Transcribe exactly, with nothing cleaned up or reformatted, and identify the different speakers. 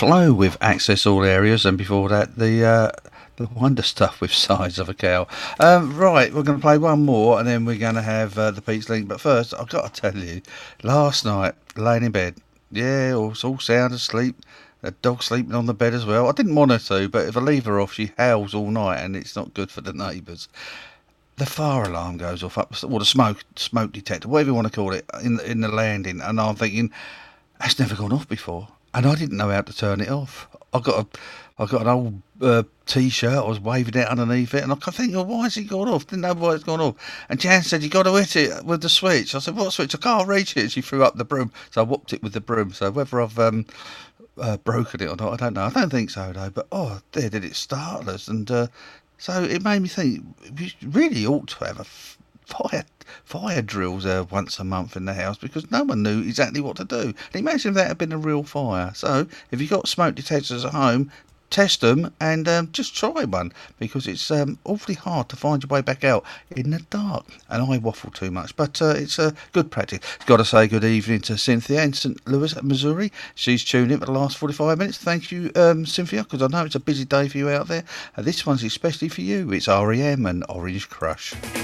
Speaker 1: Flow with Access All Areas, and before that, the uh, the Wonder Stuff with Size of a Cow. Um, right, we're going to play one more, and then we're going to have uh, the Pete's Link. But first, I've got to tell you, last night, laying in bed, yeah, all, all sound asleep. The dog sleeping on the bed as well. I didn't want her to, but if I leave her off, she howls all night, and it's not good for the neighbours. The fire alarm goes off, up, or the smoke smoke detector, whatever you want to call it, in in the landing, and I'm thinking, that's never gone off before, and I didn't know how to turn it off. I got a, I got an old uh, t-shirt. I was waving it underneath it, and I kept thinking, well, why has it gone off? Didn't know why it's gone off. And Jan said, you got to hit it with the switch. I said, what switch? I can't reach it. She threw up the broom, so I whooped it with the broom. So whether I've um, uh, broken it or not, I don't know. I don't think so though. But oh, there did it startle us, and uh, so it made me think we really ought to have a f- fire fire drills uh, once a month in the house, because no one knew exactly what to do. And imagine if that had been a real fire. So if you've got smoke detectors at home, test them and um, just try one, because it's um, awfully hard to find your way back out in the dark. And I waffle too much, but uh, it's a uh, good practice. Got to say good evening to Cynthia in Saint Louis, Missouri. She's tuned in for the last forty-five minutes. Thank you, um, Cynthia, because I know it's a busy day for you out there. Uh, this one's especially for you. It's R E M and Orange Crush.